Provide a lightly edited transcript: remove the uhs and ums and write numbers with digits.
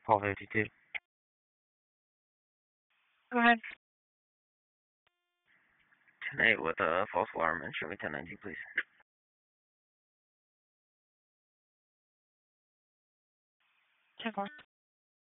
1252. Go ahead. 10-8 with a false alarm and show me 1019, please. 10-4.